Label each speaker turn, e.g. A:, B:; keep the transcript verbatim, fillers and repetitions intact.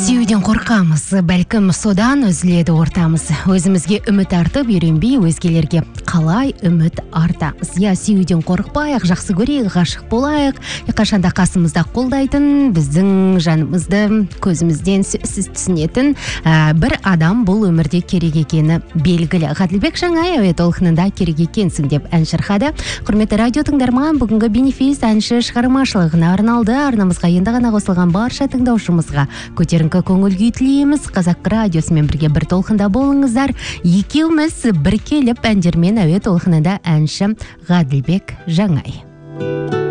A: Сүюден қорқамыз, бәлкім содан үзіледі ортамыз. Өзімізге үміт артып үйренбей, өзгелерге қалай үміт артамыз. Я сүюден қорықпайық, жақсы көрейік, ғашық болайық. Қашанда қасымызда қолдайтын, біздің жанымызды көзімізден сөзсіз түсінетін ә, бір адам бұл өмірде керек екені белгілі. Ғаділбек Жаңай әуе толқынында керек екенсің деп ән шырқады. Құрметті радио тыңдарман, бүгінгі бенефис әнші шығармашылығына арналды. Арнамызға енді ғана қосылған барша тыңдаушымызға көтеріңкі көңіл күй тілейміз. Қазақ радиосымен бірге бір толқында болыңыздар. Екеуміз бір келіп әндермен әуе толқынында әнші Ғаділбек Жаңай.